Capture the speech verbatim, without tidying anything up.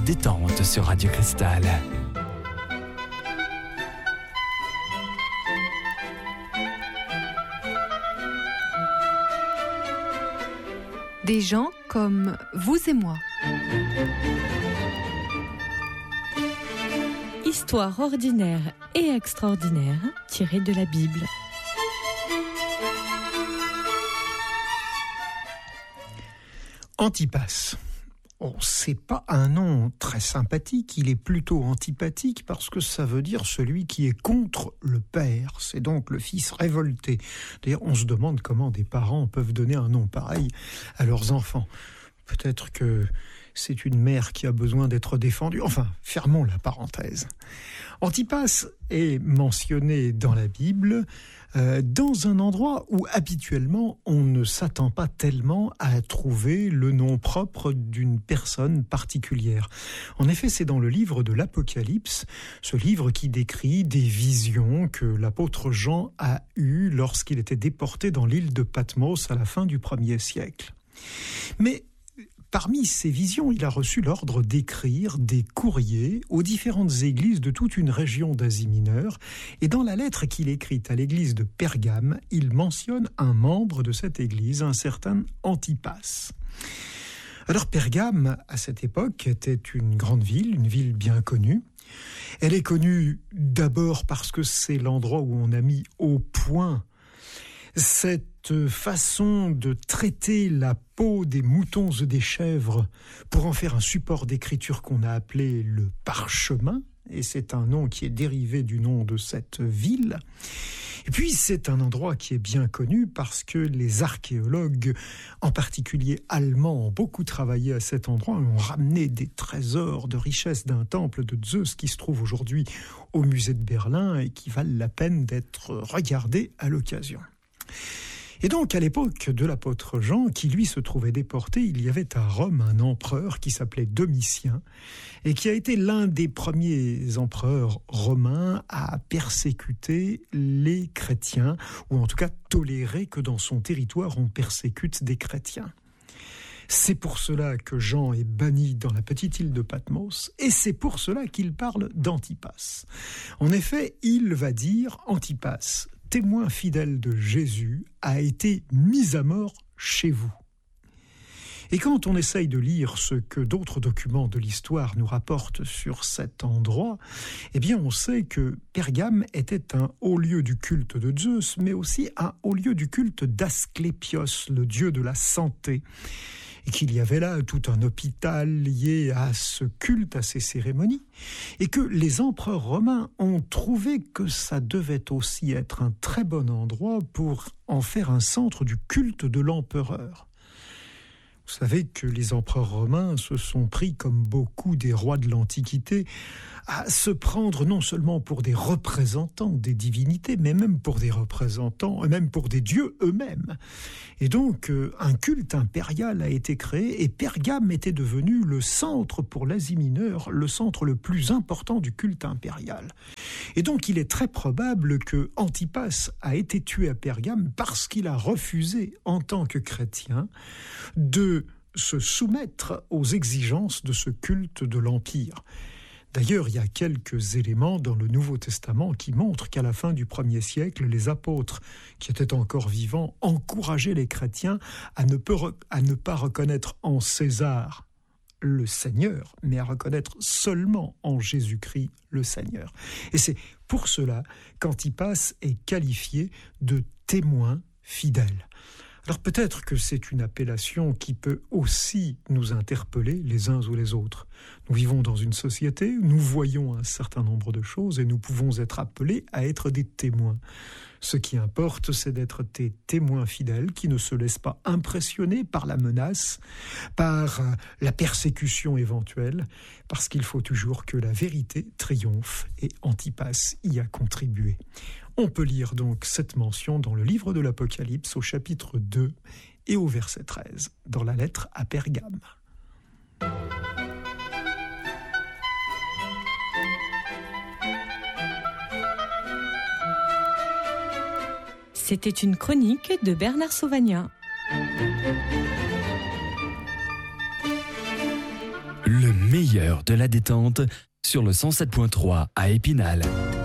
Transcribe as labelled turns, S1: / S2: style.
S1: détente sur Radio Cristal.
S2: Des gens comme vous et moi.
S3: Histoire ordinaire et extraordinaire tirée de la Bible.
S4: Antipas. Oh, c'est pas un nom très sympathique, il est plutôt antipathique parce que ça veut dire celui qui est contre le père. C'est donc le fils révolté. D'ailleurs, on se demande comment des parents peuvent donner un nom pareil à leurs enfants. Peut-être que c'est une mère qui a besoin d'être défendue. Enfin, fermons la parenthèse. Antipas est mentionné dans la Bible euh, dans un endroit où habituellement on ne s'attend pas tellement à trouver le nom propre d'une personne particulière. En effet, c'est dans le livre de l'Apocalypse, ce livre qui décrit des visions que l'apôtre Jean a eues lorsqu'il était déporté dans l'île de Patmos à la fin du premier siècle. Mais parmi ces visions, il a reçu l'ordre d'écrire des courriers aux différentes églises de toute une région d'Asie mineure. Et dans la lettre qu'il écrit à l'église de Pergame, il mentionne un membre de cette église, un certain Antipas. Alors Pergame, à cette époque, était une grande ville, une ville bien connue. Elle est connue d'abord parce que c'est l'endroit où on a mis au point cette façon de traiter la peau des moutons et des chèvres pour en faire un support d'écriture qu'on a appelé le parchemin, et c'est un nom qui est dérivé du nom de cette ville. Et puis c'est un endroit qui est bien connu parce que les archéologues, en particulier allemands, ont beaucoup travaillé à cet endroit et ont ramené des trésors de richesse d'un temple de Zeus qui se trouve aujourd'hui au musée de Berlin et qui valent la peine d'être regardés à l'occasion. Et donc, à l'époque de l'apôtre Jean, qui lui se trouvait déporté, il y avait à Rome un empereur qui s'appelait Domitien et qui a été l'un des premiers empereurs romains à persécuter les chrétiens, ou en tout cas tolérer que dans son territoire on persécute des chrétiens. C'est pour cela que Jean est banni dans la petite île de Patmos, et c'est pour cela qu'il parle d'Antipas. En effet, il va dire Antipas, témoin fidèle de Jésus, a été mis à mort chez vous. Et quand on essaye de lire ce que d'autres documents de l'histoire nous rapportent sur cet endroit, eh bien on sait que Pergame était un haut lieu du culte de Zeus, mais aussi un haut lieu du culte d'Asclépios, le dieu de la santé. Et qu'il y avait là tout un hôpital lié à ce culte, à ces cérémonies, et que les empereurs romains ont trouvé que ça devait aussi être un très bon endroit pour en faire un centre du culte de l'empereur. Vous savez que les empereurs romains se sont pris, comme beaucoup des rois de l'Antiquité, à se prendre non seulement pour des représentants des divinités, mais même pour des représentants, et même pour des dieux eux-mêmes. Et donc, un culte impérial a été créé, et Pergame était devenu le centre pour l'Asie mineure, le centre le plus important du culte impérial. Et donc, il est très probable que Antipas a été tué à Pergame parce qu'il a refusé, en tant que chrétien, de se soumettre aux exigences de ce culte de l'Empire. D'ailleurs, il y a quelques éléments dans le Nouveau Testament qui montrent qu'à la fin du premier siècle, les apôtres, qui étaient encore vivants, encourageaient les chrétiens à ne, pas, à ne pas reconnaître en César le Seigneur, mais à reconnaître seulement en Jésus-Christ le Seigneur. Et c'est pour cela qu'Antipas est qualifié de témoin fidèle. Alors peut-être que c'est une appellation qui peut aussi nous interpeller les uns ou les autres. Nous vivons dans une société, nous voyons un certain nombre de choses et nous pouvons être appelés à être des témoins. Ce qui importe, c'est d'être des témoins fidèles qui ne se laissent pas impressionner par la menace, par la persécution éventuelle, parce qu'il faut toujours que la vérité triomphe et Antipas y a contribué. On peut lire donc cette mention dans le livre de l'Apocalypse au chapitre deux et au verset treize, dans la lettre à Pergame.
S3: C'était une chronique de Bernard Sauvagnat.
S1: Le meilleur de la détente sur le cent sept point trois à Épinal.